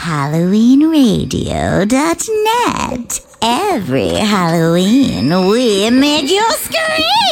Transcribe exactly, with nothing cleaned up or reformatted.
Halloween Radio dot net. Every Halloween, we make you scream!